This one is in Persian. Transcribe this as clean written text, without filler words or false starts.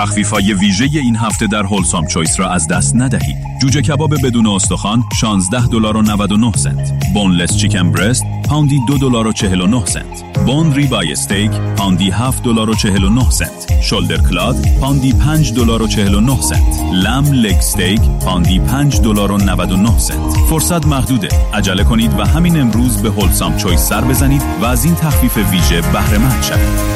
تخفیف‌های ویژه این هفته در هولسام چویس را از دست ندهید. جوجه کباب بدون استخوان $16.99. بونلس چیکن برست پوندی $2.49. بون ریبای استیک پوندی $7.49. شولدر کلاد پوندی $5.49. لم لگ استیک پوندی $5.99. فرصت محدوده. عجله کنید و همین امروز به هولسام چویس سر بزنید و از این تخفیف ویژه بهره مند شوید.